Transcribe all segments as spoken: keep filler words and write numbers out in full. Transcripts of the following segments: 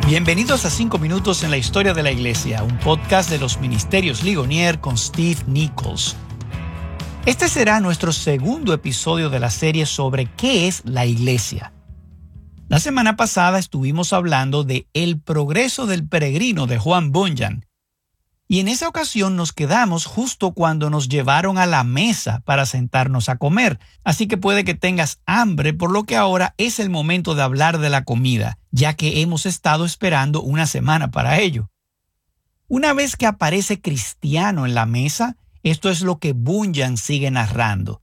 Bienvenidos a cinco minutos en la historia de la iglesia, un podcast de los Ministerios Ligonier con Steve Nichols. Este será nuestro segundo episodio de la serie sobre qué es la iglesia. La semana pasada estuvimos hablando de El progreso del peregrino de Juan Bunyan. Y en esa ocasión nos quedamos justo cuando nos llevaron a la mesa para sentarnos a comer. Así que puede que tengas hambre, por lo que ahora es el momento de hablar de la comida, ya que hemos estado esperando una semana para ello. Una vez que aparece Cristiano en la mesa, esto es lo que Bunyan sigue narrando.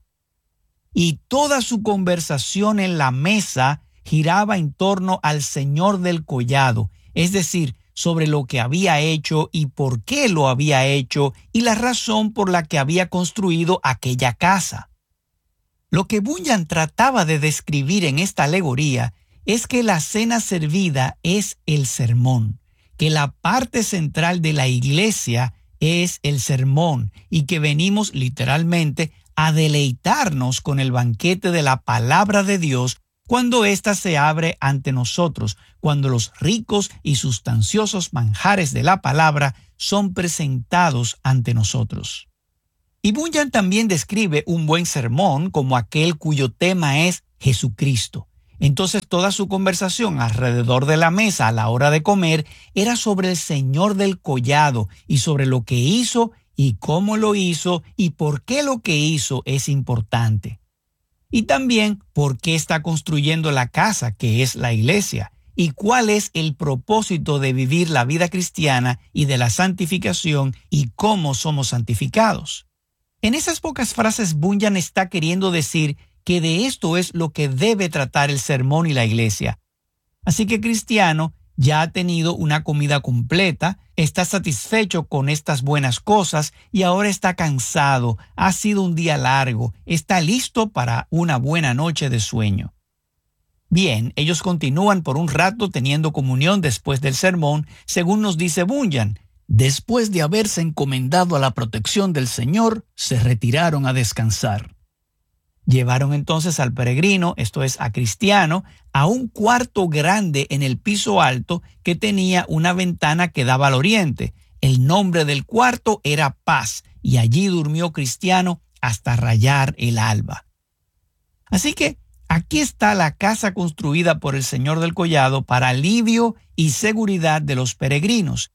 Y toda su conversación en la mesa giraba en torno al Señor del Collado, es decir, sobre lo que había hecho y por qué lo había hecho y la razón por la que había construido aquella casa. Lo que Bunyan trataba de describir en esta alegoría es que la cena servida es el sermón, que la parte central de la iglesia es el sermón y que venimos literalmente a deleitarnos con el banquete de la palabra de Dios cuando ésta se abre ante nosotros, cuando los ricos y sustanciosos manjares de la palabra son presentados ante nosotros. Y Bunyan también describe un buen sermón como aquel cuyo tema es Jesucristo. Entonces toda su conversación alrededor de la mesa a la hora de comer era sobre el Señor del Collado y sobre lo que hizo y cómo lo hizo y por qué lo que hizo es importante. Y también por qué está construyendo la casa que es la iglesia y cuál es el propósito de vivir la vida cristiana y de la santificación y cómo somos santificados. En esas pocas frases Bunyan está queriendo decir que de esto es lo que debe tratar el sermón y la iglesia. Así que Cristiano ya ha tenido una comida completa, está satisfecho con estas buenas cosas y ahora está cansado, ha sido un día largo, está listo para una buena noche de sueño. Bien, ellos continúan por un rato teniendo comunión después del sermón, según nos dice Bunyan. Después de haberse encomendado a la protección del Señor, se retiraron a descansar. Llevaron entonces al peregrino, esto es a Cristiano, a un cuarto grande en el piso alto que tenía una ventana que daba al oriente. El nombre del cuarto era Paz y allí durmió Cristiano hasta rayar el alba. Así que aquí está la casa construida por el Señor del Collado para alivio y seguridad de los peregrinos.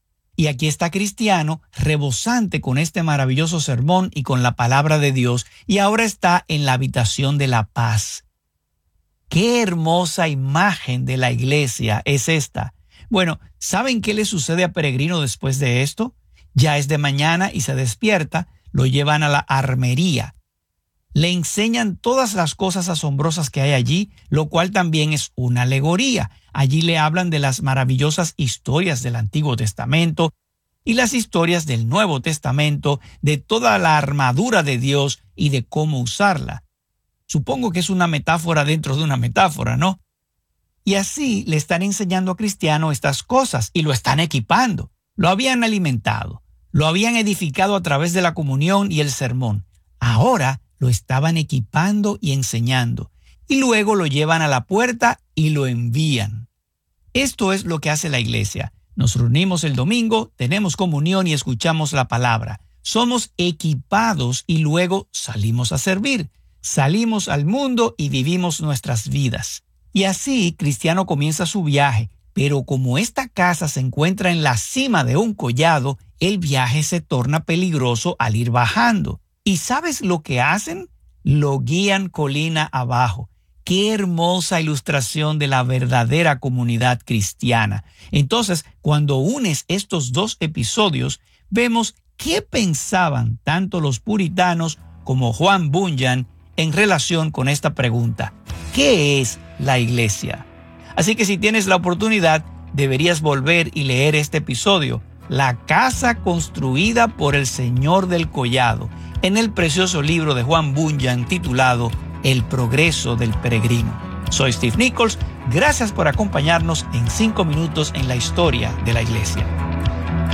Y aquí está Cristiano, rebosante con este maravilloso sermón y con la palabra de Dios, y ahora está en la habitación de la paz. ¡Qué hermosa imagen de la iglesia es esta! Bueno, ¿saben qué le sucede a Peregrino después de esto? Ya es de mañana y se despierta, lo llevan a la armería. Le enseñan todas las cosas asombrosas que hay allí, lo cual también es una alegoría. Allí le hablan de las maravillosas historias del Antiguo Testamento y las historias del Nuevo Testamento, de toda la armadura de Dios y de cómo usarla. Supongo que es una metáfora dentro de una metáfora, ¿no? Y así le están enseñando a Cristiano estas cosas y lo están equipando. Lo habían alimentado, lo habían edificado a través de la comunión y el sermón. Ahora lo estaban equipando y enseñando, y luego lo llevan a la puerta y lo envían. Esto es lo que hace la iglesia. Nos reunimos el domingo, tenemos comunión y escuchamos la palabra. Somos equipados y luego salimos a servir. Salimos al mundo y vivimos nuestras vidas. Y así Cristiano comienza su viaje, pero como esta casa se encuentra en la cima de un collado, el viaje se torna peligroso al ir bajando. ¿Y sabes lo que hacen? Lo guían colina abajo. ¡Qué hermosa ilustración de la verdadera comunidad cristiana! Entonces, cuando unes estos dos episodios, vemos qué pensaban tanto los puritanos como Juan Bunyan en relación con esta pregunta. ¿Qué es la iglesia? Así que si tienes la oportunidad, deberías volver y leer este episodio, La casa construida por el Señor del Collado, en el precioso libro de Juan Bunyan titulado El progreso del peregrino. Soy Steve Nichols, gracias por acompañarnos en cinco minutos en la historia de la iglesia.